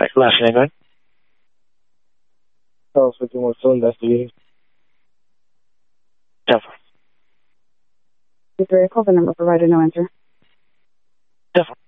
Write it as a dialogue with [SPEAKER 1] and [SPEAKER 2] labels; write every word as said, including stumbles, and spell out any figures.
[SPEAKER 1] Right, last name, right?
[SPEAKER 2] Charles fifty one, still investigating.
[SPEAKER 1] Definitely.
[SPEAKER 3] Is there a call the number provided? No answer.
[SPEAKER 1] Definitely.